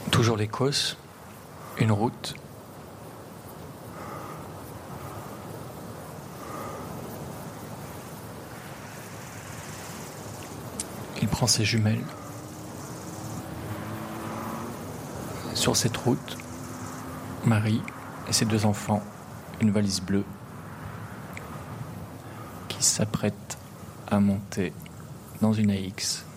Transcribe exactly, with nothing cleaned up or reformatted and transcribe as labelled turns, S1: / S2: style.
S1: Toujours l'Écosse, une route. Il prend ses jumelles. Sur cette route, Marie et ses deux enfants, une valise bleue, qui s'apprête à monter dans une A X.